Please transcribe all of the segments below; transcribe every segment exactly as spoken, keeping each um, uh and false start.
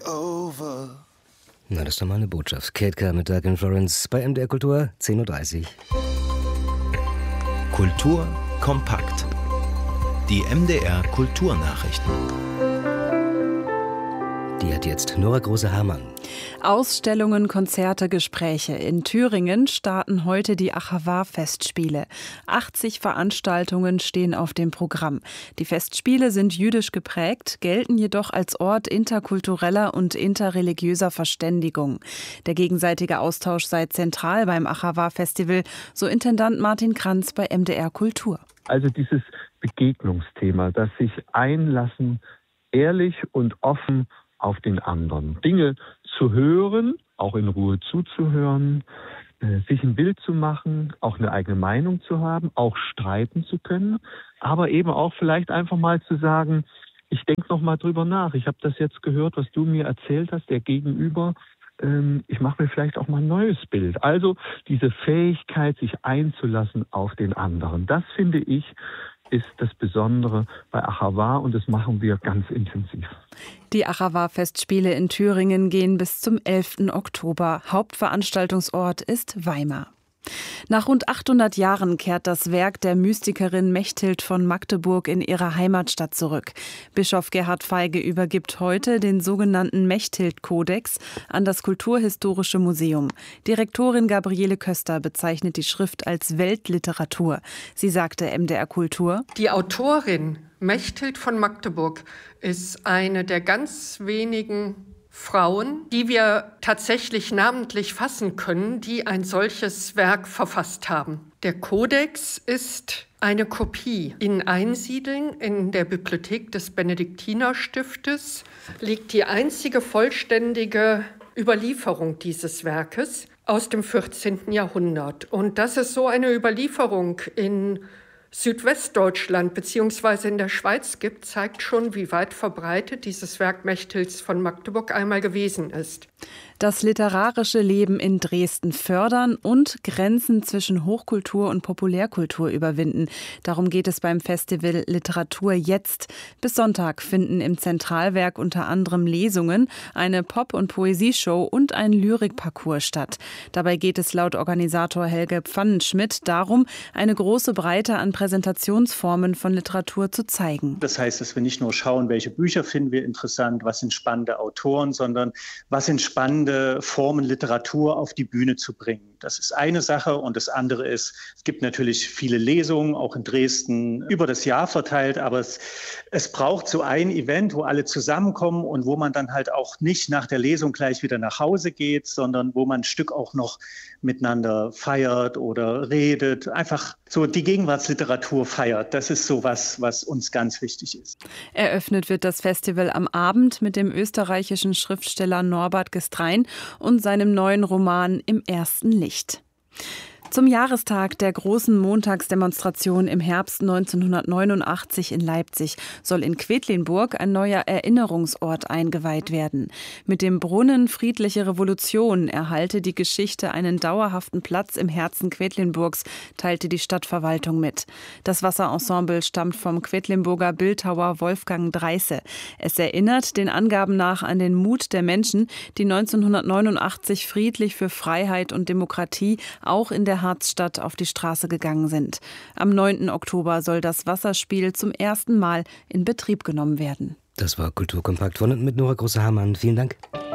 over. Na, das ist doch mal eine Botschaft. Kate Kerr mit Doug in Florence bei M D R Kultur, zehn Uhr dreißig. Kultur kompakt. Die M D R Kulturnachrichten. Die hat jetzt Nora Große-Hermann. Ausstellungen, Konzerte, Gespräche. In Thüringen starten heute die Achava-Festspiele. achtzig Veranstaltungen stehen auf dem Programm. Die Festspiele sind jüdisch geprägt, gelten jedoch als Ort interkultureller und interreligiöser Verständigung. Der gegenseitige Austausch sei zentral beim Achava-Festival, so Intendant Martin Kranz bei M D R Kultur. Also dieses Begegnungsthema, das sich einlassen, ehrlich und offen auf den anderen. Dinge zu hören, auch in Ruhe zuzuhören, äh, sich ein Bild zu machen, auch eine eigene Meinung zu haben, auch streiten zu können, aber eben auch vielleicht einfach mal zu sagen, ich denke noch mal drüber nach. Ich habe das jetzt gehört, was du mir erzählt hast, der Gegenüber. Ähm, ich mache mir vielleicht auch mal ein neues Bild. Also diese Fähigkeit, sich einzulassen auf den anderen. Das finde ich, ist das Besondere bei Achava und das machen wir ganz intensiv. Die Achava-Festspiele in Thüringen gehen bis zum elften Oktober. Hauptveranstaltungsort ist Weimar. Nach rund achthundert Jahren kehrt das Werk der Mystikerin Mechthild von Magdeburg in ihre Heimatstadt zurück. Bischof Gerhard Feige übergibt heute den sogenannten Mechthild-Kodex an das Kulturhistorische Museum. Direktorin Gabriele Köster bezeichnet die Schrift als Weltliteratur. Sie sagte M D R Kultur: Die Autorin Mechthild von Magdeburg ist eine der ganz wenigen Frauen, die wir tatsächlich namentlich fassen können, die ein solches Werk verfasst haben. Der Kodex ist eine Kopie. In Einsiedeln in der Bibliothek des Benediktinerstiftes liegt die einzige vollständige Überlieferung dieses Werkes aus dem vierzehnten Jahrhundert. Und dass es so eine Überlieferung in Südwestdeutschland bzw. in der Schweiz gibt, zeigt schon, wie weit verbreitet dieses Werk Mechthilds von Magdeburg einmal gewesen ist. Das literarische Leben in Dresden fördern und Grenzen zwischen Hochkultur und Populärkultur überwinden. Darum geht es beim Festival Literatur jetzt. Bis Sonntag finden im Zentralwerk unter anderem Lesungen, eine Pop- und Poesieshow und ein Lyrikparcours statt. Dabei geht es laut Organisator Helge Pfannenschmidt darum, eine große Breite an Präsentationsformen von Literatur zu zeigen. Das heißt, dass wir nicht nur schauen, welche Bücher finden wir interessant, was sind spannende Autoren, sondern was sind spannende Formen, Literatur auf die Bühne zu bringen. Das ist eine Sache und das andere ist, es gibt natürlich viele Lesungen, auch in Dresden, über das Jahr verteilt, aber es, es braucht so ein Event, wo alle zusammenkommen und wo man dann halt auch nicht nach der Lesung gleich wieder nach Hause geht, sondern wo man ein Stück auch noch miteinander feiert oder redet, einfach so die Gegenwartsliteratur feiert. Das ist so was, was uns ganz wichtig ist. Eröffnet wird das Festival am Abend mit dem österreichischen Schriftsteller Norbert Gestrein und seinem neuen Roman Im ersten Licht. Zum Jahrestag der großen Montagsdemonstration im Herbst neunzehnhundertneunundachtzig in Leipzig soll in Quedlinburg ein neuer Erinnerungsort eingeweiht werden. Mit dem Brunnen Friedliche Revolution erhalte die Geschichte einen dauerhaften Platz im Herzen Quedlinburgs, teilte die Stadtverwaltung mit. Das Wasserensemble stammt vom Quedlinburger Bildhauer Wolfgang Dreisse. Es erinnert den Angaben nach an den Mut der Menschen, die neunzehnhundertneunundachtzig friedlich für Freiheit und Demokratie auch in der Harzstadt auf die Straße gegangen sind. Am neunten Oktober soll das Wasserspiel zum ersten Mal in Betrieb genommen werden. Das war Kulturkompakt von und mit Nora Große-Hermann. Vielen Dank.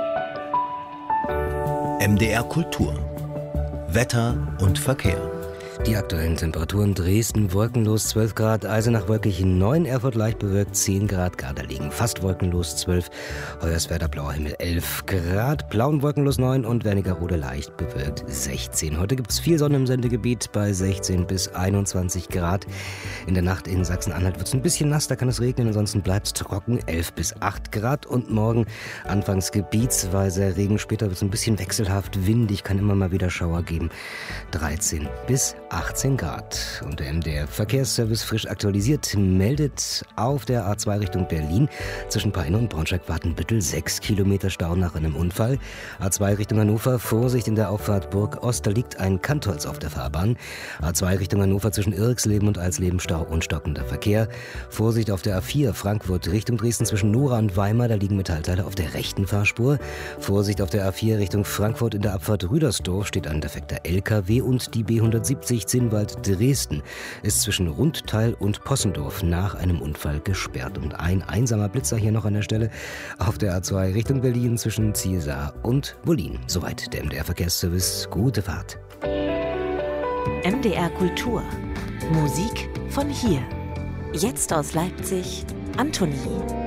M D R Kultur. Wetter und Verkehr. Die aktuellen Temperaturen: Dresden wolkenlos zwölf Grad, Eisenach wolkig neun, Erfurt leicht bewölkt zehn Grad, Garderlegen fast wolkenlos zwölf, Hoyerswerda blauer Himmel elf Grad, Plauen wolkenlos neun und Wernigerode leicht bewölkt sechzehn. Heute gibt es viel Sonne im Sendegebiet bei sechzehn bis einundzwanzig Grad. In der Nacht in Sachsen-Anhalt wird es ein bisschen nass, da kann es regnen, ansonsten bleibt es trocken, elf bis acht Grad. Und morgen anfangs gebietsweise Regen, später wird es ein bisschen wechselhaft windig, kann immer mal wieder Schauer geben, dreizehn bis achtzehn Grad. Und der M D R Verkehrsservice frisch aktualisiert meldet auf der A zwei Richtung Berlin zwischen Peine und Braunschweig-Watenbüttel sechs Kilometer Stau nach einem Unfall. A zwei Richtung Hannover, Vorsicht in der Auffahrt Burg Ost, da liegt ein Kantholz auf der Fahrbahn. A zwei Richtung Hannover zwischen Irxleben und Alsleben Stau und stockender Verkehr. Vorsicht auf der A vier Frankfurt Richtung Dresden zwischen Nora und Weimar, da liegen Metallteile auf der rechten Fahrspur. Vorsicht auf der A vier Richtung Frankfurt in der Abfahrt Rüdersdorf steht ein defekter L K W und die B hundertsiebzig Zinnwald-Dresden ist zwischen Rundteil und Possendorf nach einem Unfall gesperrt. Und ein einsamer Blitzer hier noch an der Stelle auf der A zwei Richtung Berlin zwischen Zielsaar und Wollin. Soweit der M D R Verkehrsservice. Gute Fahrt. M D R Kultur. Musik von hier. Jetzt aus Leipzig, Antonie.